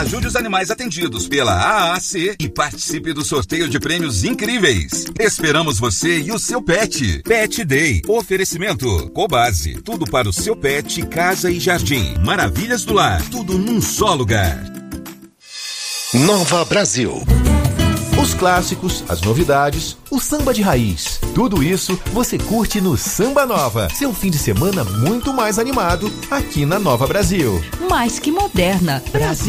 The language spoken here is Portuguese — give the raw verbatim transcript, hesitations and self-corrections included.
Ajude os animais atendidos pela A A C e participe do sorteio de prêmios incríveis. Esperamos você e o seu pet. Pet Day. Oferecimento Cobase. Tudo para o seu pet, casa e jardim. Maravilhas do lar. Tudo num só lugar. Nova Brasil. Os clássicos, as novidades, o samba de raiz. Tudo isso você curte no Samba Nova. Seu fim de semana muito mais animado aqui na Nova Brasil. Mais que moderna. Brasil.